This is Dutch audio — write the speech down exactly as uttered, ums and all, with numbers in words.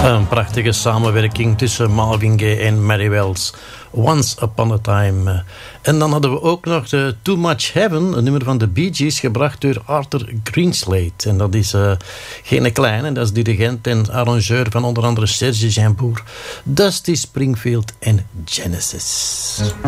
Een prachtige samenwerking tussen Marvin Gaye en Mary Wells. Once Upon a Time. En dan hadden we ook nog de Too Much Heaven, een nummer van de Bee Gees, gebracht door Arthur Greenslade. En dat is uh, geen kleine, dat is dirigent en arrangeur van onder andere Serge Gainsbourg, Dusty Springfield en Genesis.